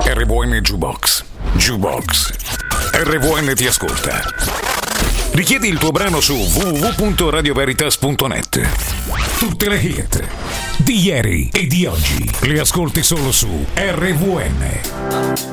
RVN Jukebox. Jukebox. RVN ti ascolta. Richiedi il tuo brano su www.radioveritas.net. Tutte le hit di ieri e di oggi le ascolti solo su RVN.